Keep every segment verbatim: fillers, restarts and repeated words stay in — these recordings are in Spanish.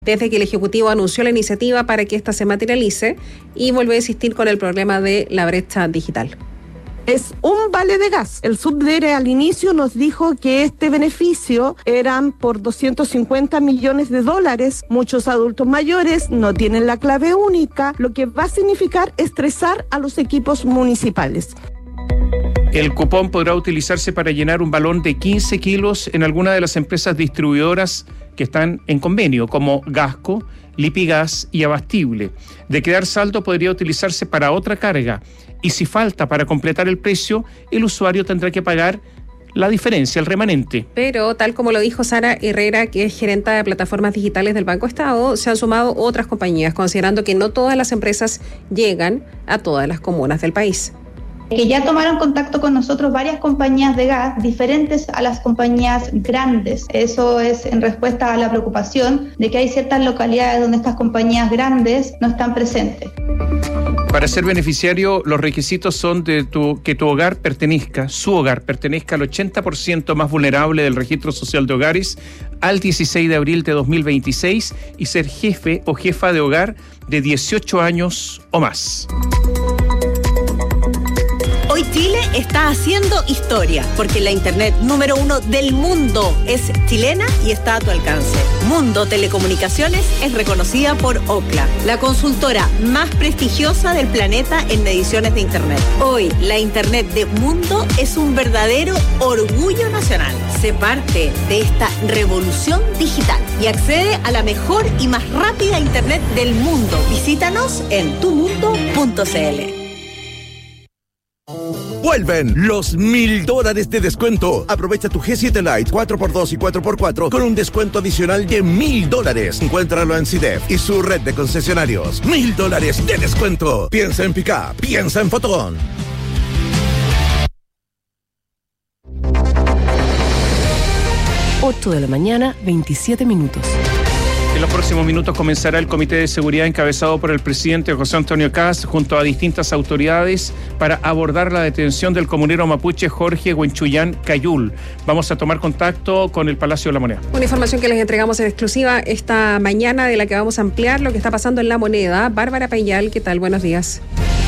desde que el Ejecutivo anunció la iniciativa para que ésta se materialice y volvió a insistir con el problema de la brecha digital. Es un vale de gas. El subdere al inicio nos dijo que este beneficio eran por doscientos cincuenta millones de dólares. Muchos adultos mayores no tienen la clave única, lo que va a significar estresar a los equipos municipales. El cupón podrá utilizarse para llenar un balón de quince kilos en alguna de las empresas distribuidoras que están en convenio, como Gasco, Lipigas y Abastible. De quedar saldo podría utilizarse para otra carga, y si falta para completar el precio, el usuario tendrá que pagar la diferencia, el remanente. Pero, tal como lo dijo Sara Herrera, que es gerenta de plataformas digitales del Banco Estado, se han sumado otras compañías, considerando que no todas las empresas llegan a todas las comunas del país. Que ya tomaron contacto con nosotros varias compañías de gas diferentes a las compañías grandes. Eso es en respuesta a la preocupación de que hay ciertas localidades donde estas compañías grandes no están presentes. Para ser beneficiario, los requisitos son de tu, que tu hogar pertenezca, su hogar pertenezca al ochenta por ciento más vulnerable del Registro Social de Hogares al dieciséis de abril de dos mil veintiséis y ser jefe o jefa de hogar de dieciocho años o más. Hoy Chile está haciendo historia, porque la internet número uno del mundo es chilena y está a tu alcance. Mundo Telecomunicaciones es reconocida por Ookla, la consultora más prestigiosa del planeta en mediciones de internet. Hoy, la internet de Mundo es un verdadero orgullo nacional. Sé parte de esta revolución digital y accede a la mejor y más rápida internet del mundo. Visítanos en tu mundo punto c l. Vuelven los mil dólares de descuento. Aprovecha tu G siete Lite cuatro por dos y cuatro por cuatro con un descuento adicional de mil dólares. Encuéntralo en C I D E F y su red de concesionarios. Mil dólares de descuento. Piensa en Pickup, piensa en Fotón. ocho de la mañana, veintisiete minutos. En los próximos minutos comenzará el Comité de Seguridad encabezado por el presidente José Antonio Kast junto a distintas autoridades para abordar la detención del comunero mapuche Jorge Huenchuyán Cayul. Vamos a tomar contacto con el Palacio de la Moneda. Una información que les entregamos en exclusiva esta mañana, de la que vamos a ampliar lo que está pasando en La Moneda. Bárbara Payal, ¿qué tal? Buenos días.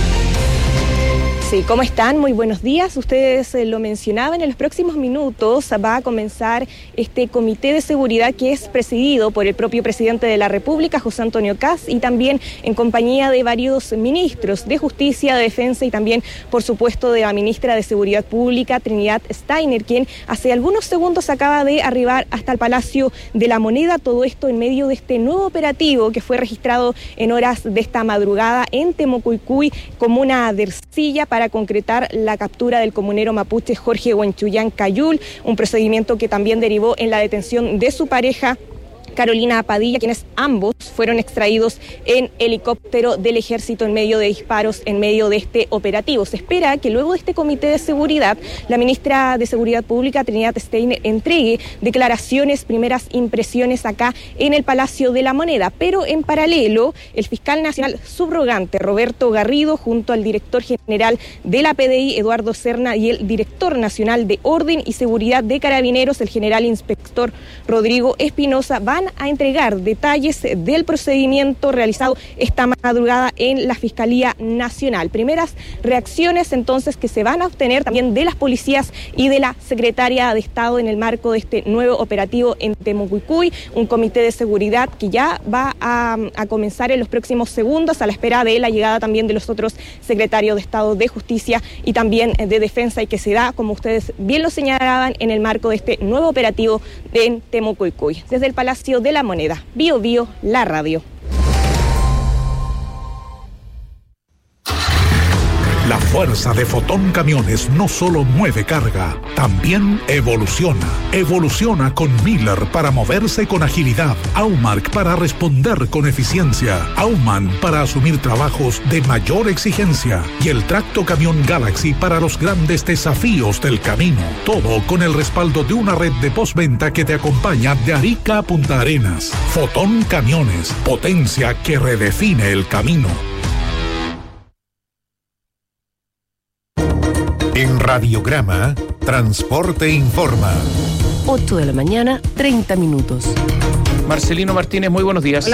Sí, ¿cómo están? Muy buenos días. Ustedes eh, lo mencionaban, en los próximos minutos va a comenzar este comité de seguridad que es presidido por el propio presidente de la República, José Antonio Kast, y también en compañía de varios ministros de Justicia, de Defensa y también, por supuesto, de la ministra de Seguridad Pública, Trinidad Steiner, quien hace algunos segundos acaba de arribar hasta el Palacio de la Moneda. Todo esto en medio de este nuevo operativo que fue registrado en horas de esta madrugada en Temocuycuy, comuna de Ercilla, para concretar la captura del comunero mapuche Jorge Huenchuyán Cayul, un procedimiento que también derivó en la detención de su pareja, Carolina Padilla, quienes ambos fueron extraídos en helicóptero del ejército en medio de disparos en medio de este operativo. Se espera que luego de este comité de seguridad, la ministra de Seguridad Pública, Trinidad Steiner, entregue declaraciones, primeras impresiones acá en el Palacio de la Moneda. Pero en paralelo, el fiscal nacional subrogante, Roberto Garrido, junto al director general de la P D I, Eduardo Serna, y el director nacional de Orden y Seguridad de Carabineros, el general inspector Rodrigo Espinosa, van a entregar detalles del procedimiento realizado esta madrugada en la Fiscalía Nacional. Primeras reacciones entonces que se van a obtener también de las policías y de la Secretaría de Estado en el marco de este nuevo operativo en Temocuycuy, un comité de seguridad que ya va a, a comenzar en los próximos segundos, a la espera de la llegada también de los otros secretarios de Estado de Justicia y también de Defensa, y que se da, como ustedes bien lo señalaban, en el marco de este nuevo operativo en Temocuycuy. Desde el Palacio de la Moneda, Bio Bio, la radio. La fuerza de Fotón Camiones no solo mueve carga, también evoluciona. Evoluciona con Miller para moverse con agilidad, Aumark para responder con eficiencia, Auman para asumir trabajos de mayor exigencia y el Tracto Camión Galaxy para los grandes desafíos del camino. Todo con el respaldo de una red de postventa que te acompaña de Arica a Punta Arenas. Fotón Camiones, potencia que redefine el camino. En Radiograma, Transporte Informa. ocho de la mañana, treinta minutos. Marcelino Martínez, muy buenos días.